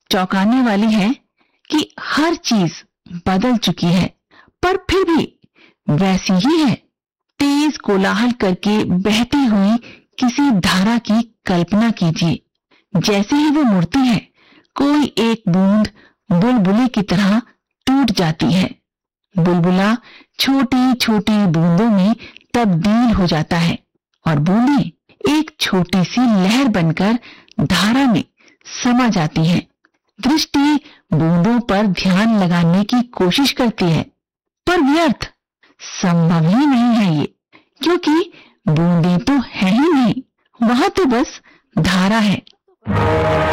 चौंकाने वाली है कि हर चीज बदल चुकी है, पर फिर भी वैसी ही है। तेज कोलाहल करके बहती हुई किसी धारा की कल्पना कीजिए। जैसे ही वो मुड़ती है, कोई एक बूंद बुलबुले की तरह टूट जाती है। बुलबुला छोटी छोटी बूंदों में तब्दील हो जाता है और बूंदें एक छोटी सी लहर बनकर धारा में समा जाती हैं। दृष्टि बूंदों पर ध्यान लगाने की कोशिश करती है, पर व्यर्थ। संभव ही नहीं है ये, क्योंकि बूंदें तो है ही नहीं, वहां तो बस धारा है।